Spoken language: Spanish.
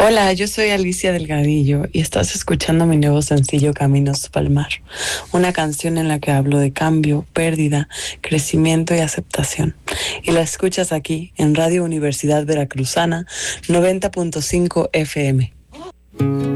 Hola, yo soy Alicia Delgadillo y estás escuchando mi nuevo sencillo Caminos Pa'l Mar, una canción en la que hablo de cambio, pérdida, crecimiento y aceptación. Y la escuchas aquí en Radio Universidad Veracruzana 90.5 FM.